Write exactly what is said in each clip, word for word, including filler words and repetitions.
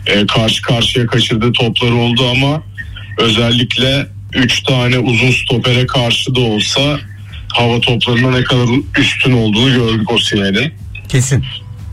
e, karşı karşıya kaçırdığı topları oldu ama özellikle üç tane uzun stopere karşı da olsa hava toplarında ne kadar üstün olduğunu gördük Osimhen'in. Kesin.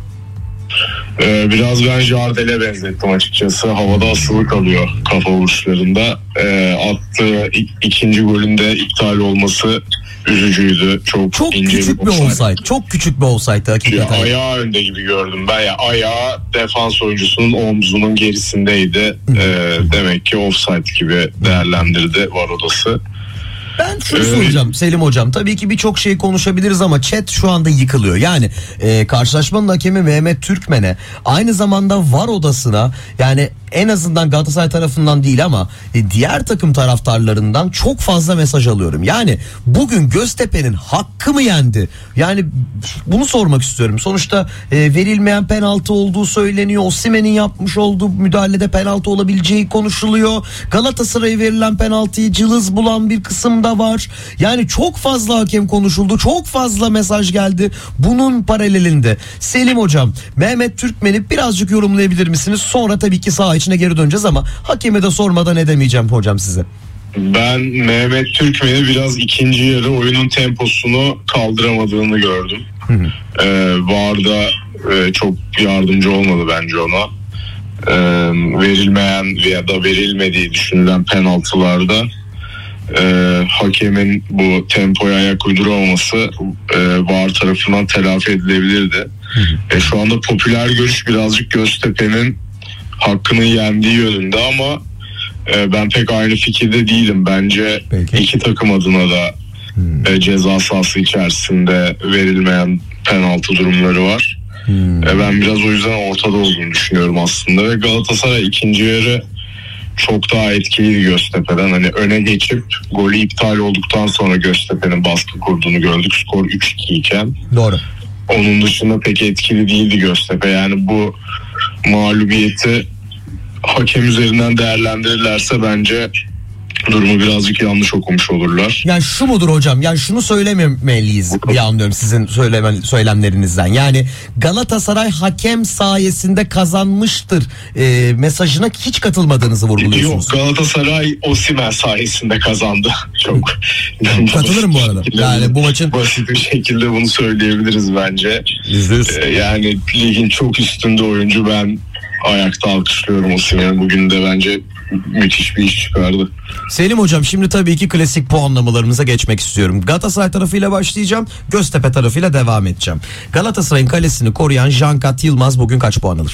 Ee, biraz ben Jardel'e benzettim açıkçası. Havada asılı kalıyor kafa vuruşlarında. Ee, attığı ik- ikinci golünde iptal olması üzücüydü. Çok, Çok ince küçük bir offside. Çok küçük bir offside hakikaten. Ya, ayağı önde gibi gördüm ben. Ya, ayağı defans oyuncusunun omzunun gerisindeydi. Ee, demek ki offside gibi değerlendirdi var odası. Ben şunu soracağım Selim hocam. Tabii ki birçok şey konuşabiliriz ama chat şu anda yıkılıyor. Yani e, karşılaşmanın hakemi Mehmet Türkmen'e, aynı zamanda var odasına, yani en azından Galatasaray tarafından değil ama e, diğer takım taraftarlarından çok fazla mesaj alıyorum. Yani bugün Göztepe'nin hakkı mı yendi? Yani bunu sormak istiyorum. Sonuçta e, verilmeyen penaltı olduğu söyleniyor. Osimhen'in yapmış olduğu müdahalede penaltı olabileceği konuşuluyor. Galatasaray'a verilen penaltıyı cılız bulan bir kısım da var. Yani çok fazla hakem konuşuldu. Çok fazla mesaj geldi. Bunun paralelinde Selim hocam, Mehmet Türkmen'i birazcık yorumlayabilir misiniz? Sonra tabii ki saha içine geri döneceğiz ama hakeme de sormadan edemeyeceğim hocam size. Ben Mehmet Türkmen'i biraz ikinci yarı oyunun temposunu kaldıramadığını gördüm. Hı hı. Ee, VAR'da e, çok yardımcı olmadı bence ona. Ee, verilmeyen veya da verilmediği düşünülen penaltılarda e, hakemin bu tempoya ayak uyduramaması e, VAR tarafından telafi edilebilirdi. Hı hı. E, şu anda popüler görüş birazcık Göztepe'nin hakkını yendiği yönünde ama e, ben pek aynı fikirde değilim. Bence Peki. iki takım adına da hmm. e, ceza sahası içerisinde verilmeyen penaltı durumları var. Hmm. E, ben biraz o yüzden ortada olduğunu düşünüyorum aslında ve Galatasaray ikinci yarı çok daha etkiliydi Göztepe'den. Hani öne geçip golü iptal olduktan sonra Göztepe'nin baskı kurduğunu gördük. Skor üç iki iken. Doğru. Onun dışında pek etkili değildi Göztepe. Yani bu mağlubiyeti hakem üzerinden değerlendirirlerse bence durumu birazcık yanlış okumuş olurlar. Yani şu mudur hocam? Yani şunu söylememeliyiz diye anlıyorum sizin söyleme, söylemlerinizden. Yani Galatasaray hakem sayesinde kazanmıştır e, mesajına hiç katılmadığınızı vurguluyorsunuz. Yok, Galatasaray Osimhen sayesinde kazandı. Çok. Katılırım bu arada. Yani bu maçın basit bir şekilde bunu söyleyebiliriz bence. yüzde yüz. Ee, yani ligin çok üstünde oyuncu, ben ayakta alkışlıyorum Osimhen'i. Bugün de bence müthiş bir iş çıkardı. Selim hocam, şimdi tabii ki klasik puanlamalarımıza geçmek istiyorum. Galatasaray tarafıyla başlayacağım, Göztepe tarafıyla devam edeceğim. Galatasaray'ın kalesini koruyan Cankat Yılmaz bugün kaç puan alır?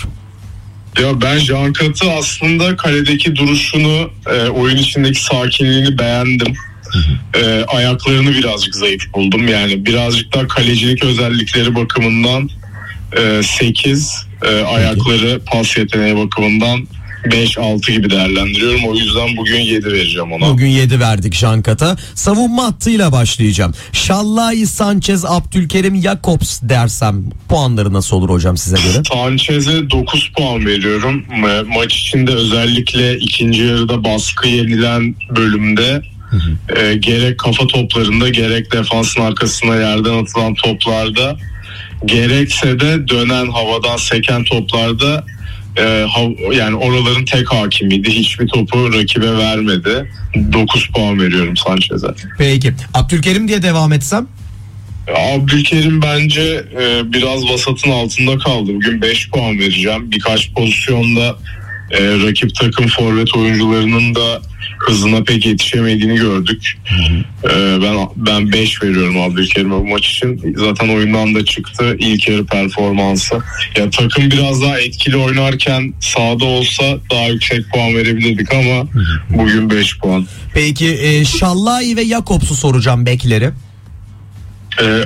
Ya ben Cankat'ı aslında kaledeki duruşunu, e, oyun içindeki sakinliğini beğendim. e, ayaklarını birazcık zayıf buldum. Yani birazcık daha kalecilik özellikleri bakımından e, sekiz, e, ayakları pas yeteneği bakımından beş altı gibi değerlendiriyorum. O yüzden bugün yedi vereceğim ona. Bugün yedi verdik Cankat'a. Savunma hattıyla başlayacağım. Şallai, Sanchez, Abdülkerim, Jakobs dersem puanları nasıl olur hocam size göre? Sanchez'e dokuz puan veriyorum. Ma- maç içinde özellikle ikinci yarıda baskı yenilen bölümde hı hı. E, gerek kafa toplarında gerek defansın arkasına yerden atılan toplarda gerekse de dönen havadan seken toplarda Ee, yani oraların tek hakimiydi. Hiçbir topu rakibe vermedi. dokuz puan veriyorum Sanchez'e. Peki. Abdülkerim diye devam etsem? Abdülkerim bence e, biraz vasatın altında kaldı. Bugün beş puan vereceğim. Birkaç pozisyonda e, rakip takım forvet oyuncularının da hızına pek yetişemediğini gördük. Ee, ben ben beş veriyorum Abdülkerim'e bu maç için. Zaten oyundan da çıktı. İlk yarı performansı. Ya takım biraz daha etkili oynarken sahada olsa daha yüksek puan verebilirdik ama bugün beş puan. Peki e, Şallai ve Jakobs'u soracağım bekleri. Ee,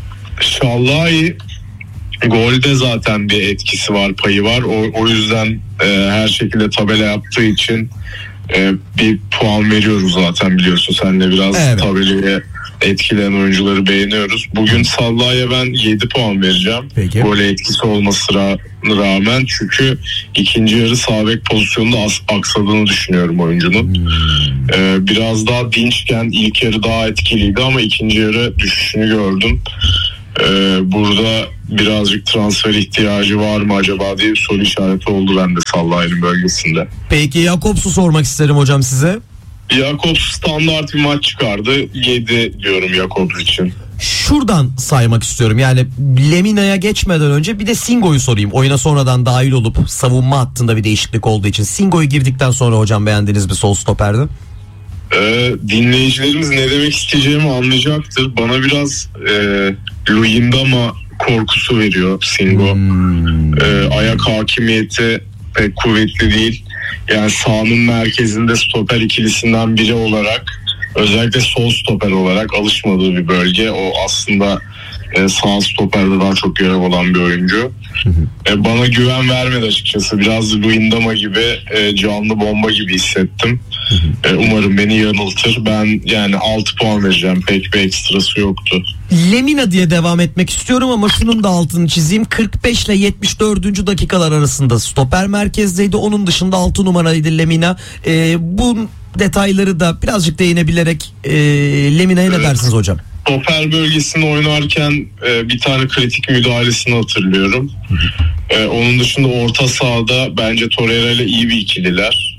Şallai golde zaten bir etkisi var, payı var. O, o yüzden e, her şekilde tabela yaptığı için Ee, bir puan veriyoruz zaten, biliyorsun sen de biraz evet. Tabelaya etkileyen oyuncuları beğeniyoruz. Bugün Sallai'ye ben yedi puan vereceğim. Peki. Gole etkisi olmasına rağmen, çünkü ikinci yarı sağ bek pozisyonunda as- aksadığını düşünüyorum oyuncunun. Hmm. Ee, biraz daha dinçken ilk yarı daha etkiliydi ama ikinci yarı düşüşünü gördüm. Ee, burada birazcık transfer ihtiyacı var mı acaba diye bir soru işareti oldu bende Salah'ın bölgesinde. Peki Jakobs'u sormak isterim hocam size. Jakobs standart bir maç çıkardı. yedi diyorum Jakobs için. Şuradan saymak istiyorum. Yani Lemina'ya geçmeden önce bir de Singo'yu sorayım. Oyuna sonradan dahil olup savunma hattında bir değişiklik olduğu için. Singo'yu girdikten sonra hocam beğendiniz mi sol stoperde? Ee, dinleyicilerimiz ne demek isteyeceğimi anlayacaktır. Bana biraz e, Luyendama korkusu veriyor Singo. Hmm. Ee, ayak hakimiyeti pek kuvvetli değil. Yani sahanın merkezinde stoper ikilisinden biri olarak, özellikle sol stoper olarak alışmadığı bir bölge. O aslında e, sağ stoperde daha çok görev olan bir oyuncu. E, bana güven vermedi açıkçası. Biraz Luyendama gibi e, canlı bomba gibi hissettim. E, umarım beni yanıltır. Ben yani altı puan vereceğim. Pek bir ekstrası yoktu. Lemina diye devam etmek istiyorum ama şunun da altını çizeyim. kırk beş ile yetmiş dördüncü dakikalar arasında stoper merkezdeydi. Onun dışında altı numaraydı Lemina. E, bu detayları da birazcık değinebilerek e, Lemina'ya ne evet. dersiniz hocam? Stoper bölgesinde oynarken e, bir tane kritik müdahalesini hatırlıyorum. E, onun dışında orta sahada bence Torreira ile iyi bir ikililer.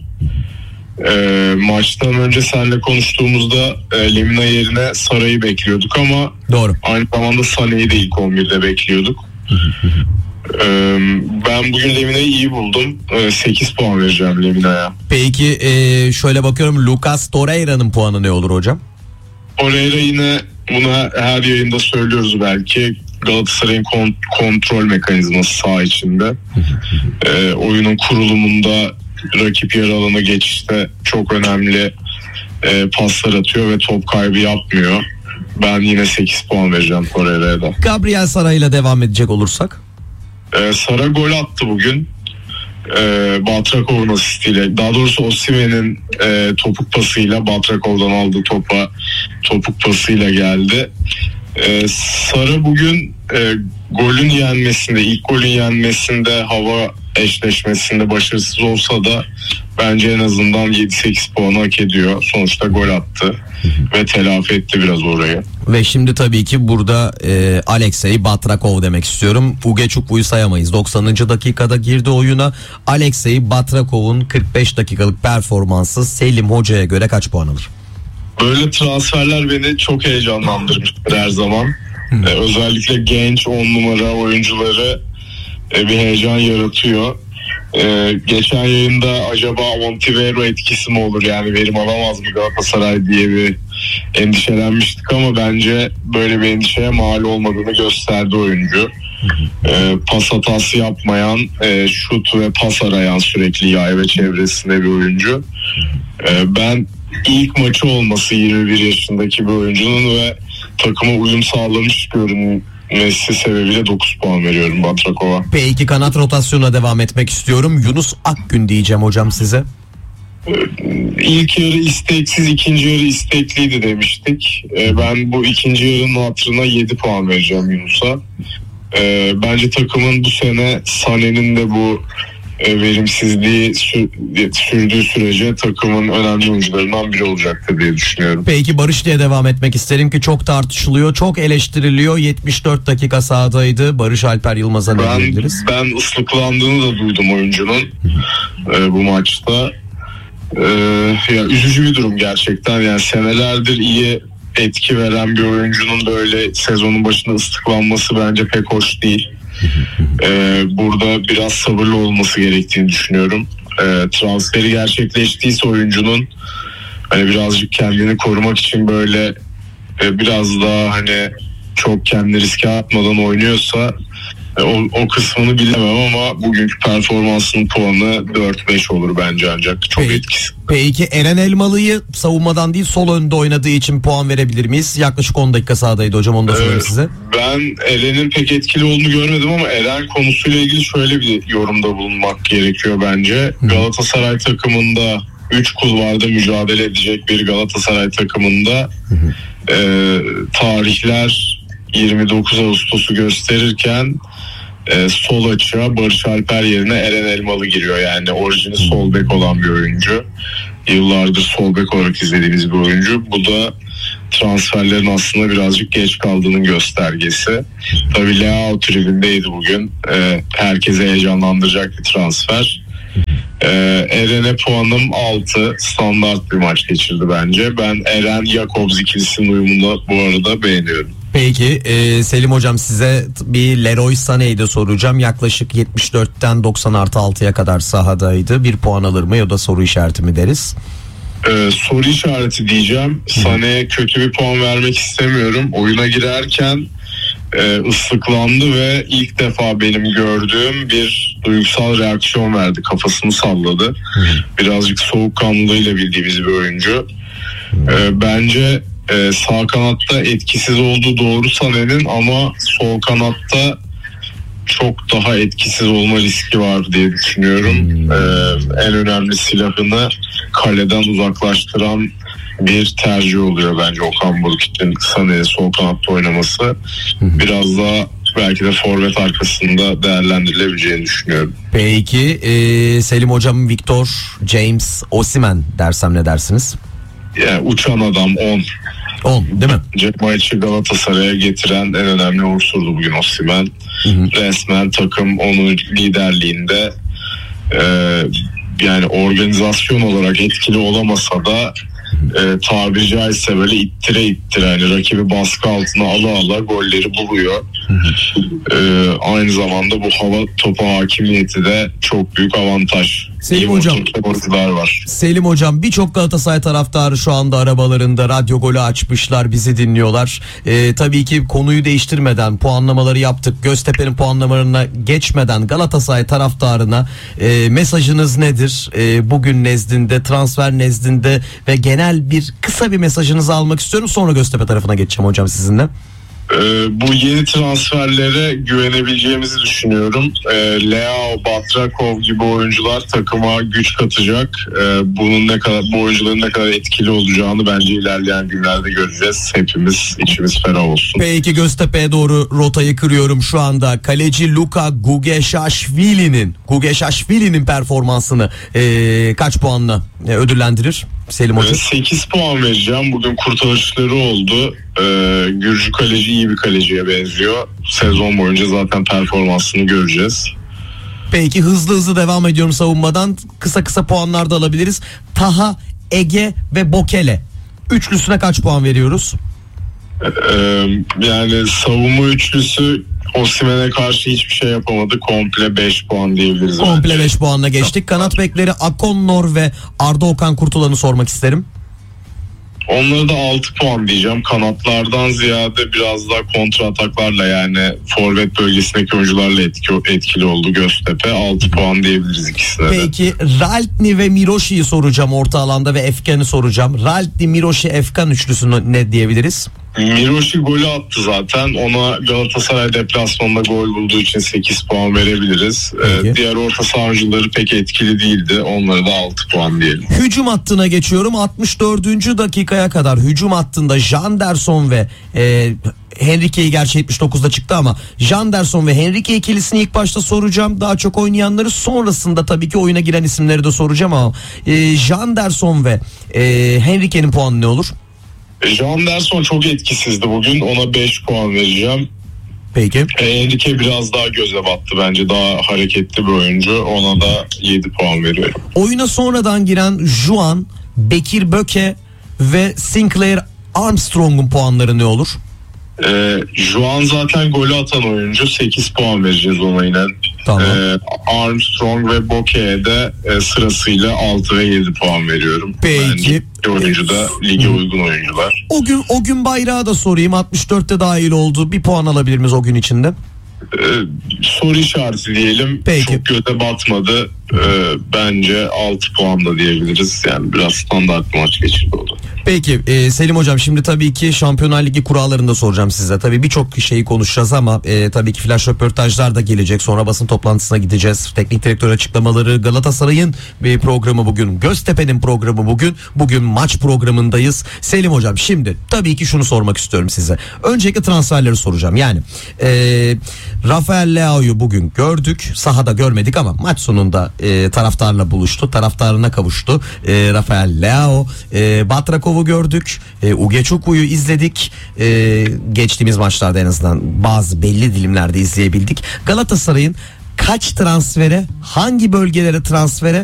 E, maçtan önce seninle konuştuğumuzda e, Lemina yerine Saray'ı bekliyorduk ama doğru. Aynı zamanda Sané'yi de ilk on birde bekliyorduk. e, ben bugün Lemina'yı iyi buldum. E, sekiz puan vereceğim Lemina'ya. Peki e, şöyle bakıyorum, Lucas Torreira'nın puanı ne olur hocam? Torreira yine, bunu her yayında söylüyoruz belki, Galatasaray'ın kont- kontrol mekanizması saha içinde. e, oyunun kurulumunda, rakip yarı alana geçişte çok önemli e, paslar atıyor ve top kaybı yapmıyor. Ben yine sekiz puan vereceğim Torreira'ya da. Gabriel Sara ile devam edecek olursak? E, Sara gol attı bugün. E, Batrakov'un asistiyle, daha doğrusu Osimhen'in e, topuk pasıyla, Batrakov'dan aldığı topa topuk pasıyla geldi. E, Sara bugün e, golün yenmesinde, ilk golün yenmesinde, hava eşleşmesinde başarısız olsa da bence en azından yedi sekiz puanı hak ediyor. Sonuçta gol attı ve telafi etti biraz orayı. Ve şimdi tabii ki burada e, Alexey Batrakov demek istiyorum. Ugeçukvu'yu sayamayız. doksanıncı dakikada girdi oyuna. Alexey Batrakov'un kırk beş dakikalık performansı Selim Hoca'ya göre kaç puan alır? Böyle transferler beni çok heyecanlandırmıştır her zaman. ee, özellikle genç on numara oyuncuları e, bir heyecan yaratıyor. Ee, geçen yayında acaba Ontivero etkisi mi olur, yani verim alamaz mı Galatasaray diye bir endişelenmiştik ama bence böyle bir endişeye mal olmadığını gösterdi oyuncu. Ee, pas hatası yapmayan, e, şut ve pas arayan sürekli yay ve çevresinde bir oyuncu. Ee, ben ilk maçı olması yirmi bir yaşındaki bir oyuncunun ve takıma uyum sağlamış görünmesi sebebiyle dokuz puan veriyorum Batrakov'a. Peki kanat rotasyonuna devam etmek istiyorum. Yunus Akgün diyeceğim hocam size. İlk yarı isteksiz, ikinci yarı istekliydi demiştik. Ben bu ikinci yarının hatırına yedi puan vereceğim Yunus'a. Bence takımın bu sene Sané'nin de bu verimsizliği sürdüğü sürece takımın önemli oyuncularından biri olacaktır diye düşünüyorum. Peki Barış diye devam etmek isterim ki çok tartışılıyor, çok eleştiriliyor. yetmiş dört dakika sahadaydı. Barış Alper Yılmaz'a ne ben, diyebiliriz? Ben ıslıklandığını da duydum oyuncunun e, bu maçta. E, ya üzücü bir durum gerçekten. Yani senelerdir iyi etki veren bir oyuncunun böyle sezonun başında ıslıklanması bence pek hoş değil. Ee, burada biraz sabırlı olması gerektiğini düşünüyorum. Ee, transferi gerçekleştiyse oyuncunun hani birazcık kendini korumak için böyle e, biraz daha hani çok kendini riske atmadan oynuyorsa e, o, o kısmını bilemem ama bugünkü performansının puanı dört beş olur bence, ancak çok Peki, etkisi. Peki Eren Elmalı'yı savunmadan değil sol önde oynadığı için puan verebilir miyiz? Yaklaşık on dakika sahadaydı hocam, onu da söyleyeyim ee, size. Ben Eren'in pek etkili olduğunu görmedim ama Eren konusuyla ilgili şöyle bir yorumda bulunmak gerekiyor bence. Hı. Galatasaray takımında üç kulvarda mücadele edecek bir Galatasaray takımında e, tarihler yirmi dokuz Ağustos'u gösterirken e, sol açığa Barış Alper yerine Eren Elmalı giriyor. Yani orijini sol bek olan bir oyuncu. Yıllardır sol bek olarak izlediğimiz bir oyuncu. Bu da transferlerin aslında birazcık geç kaldığının göstergesi. Tabii Leao tribündeydi bugün. Ee, herkese heyecanlandıracak bir transfer. Ee, Eren'e puanım altı. Standart bir maç geçirdi bence. Ben Eren Jakobs ikilisinin uyumunu bu arada beğeniyorum. Peki e, Selim hocam, size bir Leroy Sané'yi de soracağım. Yaklaşık yetmiş dörtten doksan artı altıya kadar sahadaydı. Bir puan alır mı ya da soru işareti mi deriz? Ee, soru işareti diyeceğim. Sané'ye kötü bir puan vermek istemiyorum. Oyuna girerken e, ıslıklandı ve ilk defa benim gördüğüm bir duygusal reaksiyon verdi. Kafasını salladı. Birazcık soğukkanlılığıyla bildiğimiz bir oyuncu. E, bence e, sağ kanatta etkisiz olduğu doğru Sané'nin, ama sol kanatta çok daha etkisiz olma riski var diye düşünüyorum. Ee, en önemli silahını kaleden uzaklaştıran bir tercih oluyor bence Okan Buruk için Sané'nin sol kanatta oynaması. Biraz daha belki de forvet arkasında değerlendirilebileceğini düşünüyorum. Peki e, Selim hocam, Victor James Osimhen dersem ne dersiniz? Yani uçan adam on. on değil mi? Maçı Galatasaray'a getiren en önemli unsurdu bugün Osimhen. Hı hı. Resmen takım onun liderliğinde, e, yani organizasyon olarak etkili olamasa da e, tabiri caizse böyle ittire ittire, yani rakibi baskı altına ala ala golleri buluyor. e, aynı zamanda bu hava topu hakimiyeti de çok büyük avantaj. Selim hocam, var. Selim hocam, birçok Galatasaray taraftarı şu anda arabalarında radyo golü açmışlar, bizi dinliyorlar. Ee, tabii ki konuyu değiştirmeden puanlamaları yaptık. Göztepe'nin puanlamalarına geçmeden Galatasaray taraftarına e, mesajınız nedir? E, bugün nezdinde, transfer nezdinde ve genel bir kısa bir mesajınızı almak istiyorum. Sonra Göztepe tarafına geçeceğim hocam sizinle. Ee, bu yeni transferlere güvenebileceğimizi düşünüyorum. Ee, Leao, Batrakov gibi oyuncular takıma güç katacak. Ee, bunun ne kadar, bu oyuncuların ne kadar etkili olacağını bence ilerleyen günlerde göreceğiz. Hepimiz içimiz ferah olsun. Peki Göztepe'ye doğru rotayı kırıyorum şu anda. Kaleci Luka Gugeşaşvili'nin Gugeşaşvili'nin performansını ee, kaç puanla e, ödüllendirir Selim hocam? sekiz puan vereceğim. Bugün kurtarışları oldu. Ee, Gürcü kaleci iyi bir kaleciye benziyor. Sezon boyunca zaten performansını göreceğiz. Peki hızlı hızlı devam ediyorum savunmadan. Kısa kısa puanlar da alabiliriz. Taha, Ege ve Bokele üçlüsüne kaç puan veriyoruz? Ee, yani savunma üçlüsü Osimhen'e karşı hiçbir şey yapamadı. Komple beş puan diyebiliriz. Komple bence. beş puanla geçtik. Kanat bekleri Akonnor ve Arda Okan Kurtulan'ı sormak isterim. Onlara da altı puan diyeceğim. Kanatlardan ziyade biraz daha kontra ataklarla, yani forvet bölgesindeki oyuncularla etki, etkili oldu Göztepe. altı puan diyebiliriz ikisine de. Peki Raltni ve Miroşi'yi soracağım orta alanda ve Efkan'ı soracağım. Raltni, Miroşi, Efkan üçlüsünü ne diyebiliriz? Miroşi golü attı zaten. Ona Galatasaray deplasmanında gol bulduğu için sekiz puan verebiliriz. Ee, diğer orta saha oyuncuları pek etkili değildi. Onlara da altı puan diyelim. Hücum hattına geçiyorum. altmış dördüncü dakikaya kadar hücum hattında Janderson ve e, Henrique'yi gerçi yetmiş dokuzda çıktı ama Janderson ve Henrique ikilisini ilk başta soracağım. Daha çok oynayanları, sonrasında tabii ki oyuna giren isimleri de soracağım ama e, Janderson ve e, Henrique'nin puanı ne olur? Janderson çok etkisizdi bugün. Ona beş puan vereceğim. Peki. Henrique biraz daha göze battı bence. Daha hareketli bir oyuncu. Ona da yedi puan veriyorum. Oyuna sonradan giren Juan, Bekir Böke ve Sinclair Armstrong'un puanları ne olur? Ee, Juan zaten golü atan oyuncu. sekiz puan vereceğiz ona yine. Tamam. Ee, Armstrong ve Boke'ye de e, sırasıyla altı ve yedi puan veriyorum. Peki. Bence oyuncu da lige uygun oyuncular. O gün o gün bayrağı da sorayım. altmış dörtte dahil oldu. Bir puan alabilir miyiz o gün içinde? Ee, soru işareti diyelim. Peki. Çok göze batmadı. Ee, bence altı puan da diyebiliriz. Yani biraz standart bir maç geçirdi oldu. Peki e, Selim hocam, şimdi tabii ki Şampiyonlar Ligi kurallarını da soracağım size. Tabii birçok şeyi konuşacağız ama e, tabii ki flash röportajlar da gelecek. Sonra basın toplantısına gideceğiz. Teknik direktör açıklamaları, Galatasaray'ın bir programı bugün, Göztepe'nin programı bugün. Bugün maç programındayız. Selim hocam, şimdi tabii ki şunu sormak istiyorum size. Öncelikle transferleri soracağım. Yani e, Rafael Leao'yu bugün gördük. Sahada görmedik ama maç sonunda e, taraftarla buluştu. Taraftarına kavuştu. E, Rafael Leao, e, Batrakov'u Bekov'u gördük. E, Ugeçuku'yu izledik. E, geçtiğimiz maçlarda en azından bazı belli dilimlerde izleyebildik. Galatasaray'ın kaç transfere, hangi bölgelere transfere